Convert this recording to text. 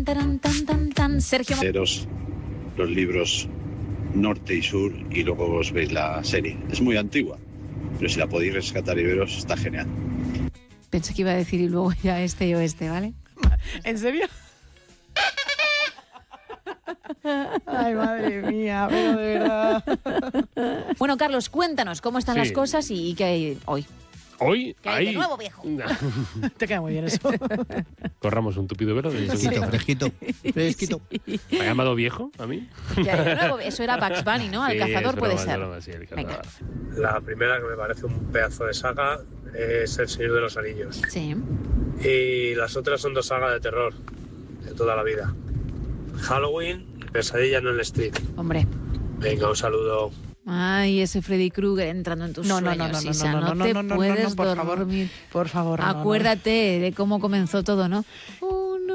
taran, tan, tan, tan. Sergio. Los libros Norte y Sur y luego os veis la serie. Es muy antigua, pero si la podéis rescatar y veros, está genial. Pensé que iba a decir y luego ya este y oeste, ¿vale? ¿En serio? Ay, madre mía, pero de verdad. Bueno, Carlos, cuéntanos cómo están las cosas y qué hay hoy. Hoy, ¿Qué hay de nuevo, viejo? Te queda muy bien eso. Corramos un tupido velo. Fresquito. ¿Me ha llamado viejo a mí? ¿Qué hay de nuevo? Eso era Bugs Bunny, ¿no? Al cazador es puede broma, ser. es broma, sí, el cazador. Venga. La primera, que me parece un pedazo de saga, es El Señor de los Anillos. Sí. Y las otras son 2 sagas de terror de toda la vida. Halloween y Pesadilla en el Street. Hombre. Venga, un saludo. Ay, ese Freddy Krueger entrando en tus sueños, Isa. No te puedes dormir. Por favor. Acuérdate de cómo comenzó todo, ¿no?